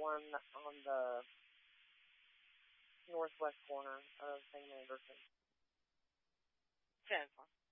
one on the northwest corner of St. Anderson. 10.